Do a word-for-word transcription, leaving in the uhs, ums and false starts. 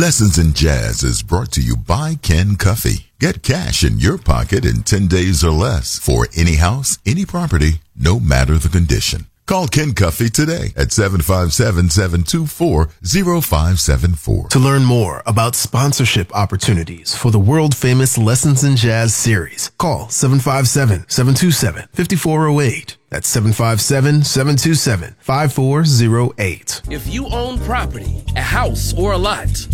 Lessons in Jazz is brought to you by Ken Cuffey. Get cash in your pocket in ten days or less for any house, any property, no matter the condition. Call Ken Cuffey today at seven five seven, seven two four, zero five seven four. To learn more about sponsorship opportunities for the world-famous Lessons in Jazz series, call seven five seven, seven two seven, five four zero eight. That's seven five seven, seven two seven, five four zero eight. If you own property, a house or a lot,